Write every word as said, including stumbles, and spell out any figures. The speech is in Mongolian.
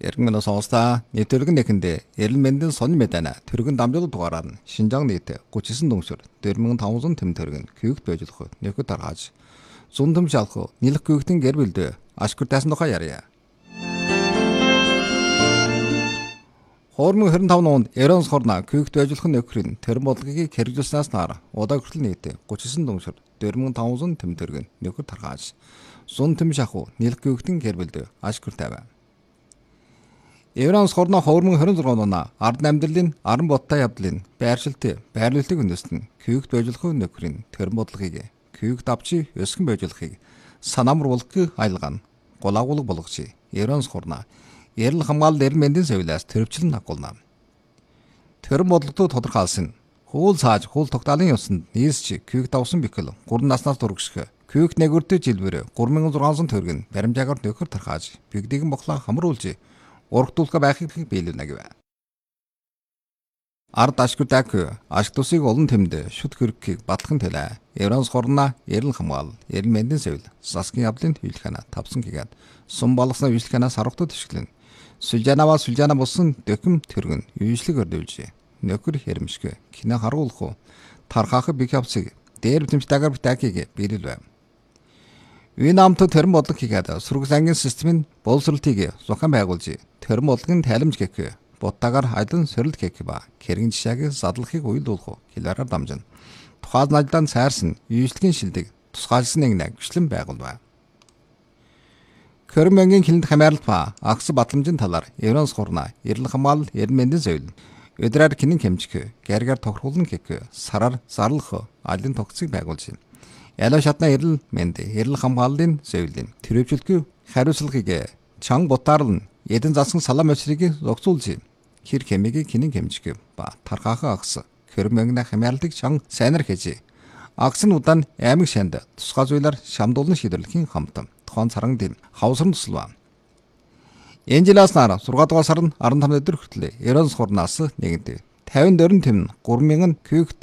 Иргэн сонсоо нэвтрүүлэг нэхэндээ эрүүл мэндийн сонин мэдэнэ төргөн дамжуулалт дугаараар нь Шинжаан нийт гуч сан дүнсүр дөрвөн таван тэм төргөн күйгт байж болох нөхөд таргааж зун төм шалах нийлэх күйгтэн гэр бэлдээ ашгүр тайсан тухай ярья. Хоормон хорин таван онд Эронс хорна күйгт байж болох нөхрийн төрөн бодлогыг хэрэгжүүлснээс нар удаа хүртэл нийт гуч сан дүнсүр дөрвөн таван тэм төргөн нөхөд таргааж зун төм шахуу нийлэх күйгтэн гэр бэлдээ ашгүр тавиа. Эвранс хорно хоормон хорин зургаан оноо ард амьдралын аран бодтой явдлын байршилт байрлуулалтыг үндэстэн күйгт байжуулах нөхрийн төрөн бодлогыг күйгт авчи өсгөн байжуулахыг санамар болгох айлгаан гулаагуулга болгоч. Эвранс хорно эрэл хамгаалал эрэл мэндийн соёлоос төрөвчлөн агуулна. Төрөн бодлогоо тодорхойлсон хуул цааж хуул тогтоолын ёсонд нийсч күйгт авсан бикэл гурван наснаас дургших күйгт нэгүртэй жилбэр гурван мянган зургаан төгрөг баримжаагаар нөхөр тархааж бигдигэн бохлоо хамруулж урагдуулга байхыг биелүүлнэ гэв. Ард ашгүй даг ашиг тусыг олон тэмд шүт хөрөгийг батлахын төлөө Эвранс хорно эрэл хамгаал эрэл мэндийн соёл засгийн явдлын хөвлөханаа тавсан гэгээд сум болгосноо үйлчлэхэнаа сарвтад төшгөлн сүлжаанаваа сүлжаана болсон дөкм төргөн үйлчлэг өрдөвж нөхөр хэрэмшгэ кино харуулах тархаах бик явцыг дээр битэмжтэйгээр битакийг биелүүлв. Винамт төрөн бодлого хийгээд сургууль ангийн системийн боловсролтыг зохион байгуулж төрөн бодлогын тайламж гэх буттагаар аялан сорилт гэх ба кэргийн жишээг задлахыг уйлуулах хэлээрээр дамжин тухайн надлан цайрсан үйлчлэгийн шилдэг тусгайлсан нэг нэгшлэн байгуулв. Хөрмөнгийн хилэнд хамаарлалт ба агс батламжийн талаар Эвранс хорно эрэл хамгаалал эрэл мэндийн соёл өдрөөр кинэн хэмжих гэргээр тохируулна гэх сараар зарлах алын тогтцыг байгуулж ялаа шатна эрэл мэнд эрэл хамгааллын соёлын төрөвчлөг хариуцлагыг чанга бутаарлан эдэн засгийн салам өсрийг зогцуулж хэр хэмэгийг кинэн хэмжих ба тархаахаа агс хөрмөнгөний хамаарлалтыг чанга сайнар хийж агс нь удаан аймаг шанд тусгай зүйлээр шамдуулан шийдвэрлэхийн хамт тухайн царан дэм хавсран туслав. Энэ жилээс нар зургаан дугаар сарын арван тавны өдөр хүртэл Эвранс хорноос нэгэнт тавин дөрвөн тэм гурван мянган күйгт